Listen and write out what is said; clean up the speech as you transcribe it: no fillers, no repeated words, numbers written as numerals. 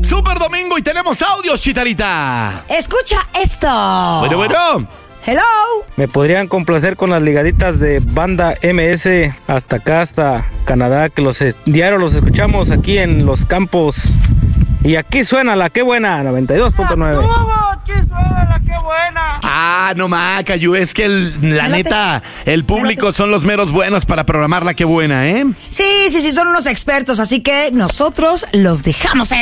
Super domingo y tenemos audios, Chicharita. Escucha esto. Bueno. Hello. ¿Me podrían complacer con las ligaditas de Banda MS hasta acá, hasta Canadá, que diario los escuchamos aquí en los campos? Y aquí suena la que buena, 92.9. Aquí suena la que buena. No más, Cayu, es que la neta, el público son los meros buenos para programar la que buena, ¿eh? Sí, son unos expertos, así que nosotros los dejamos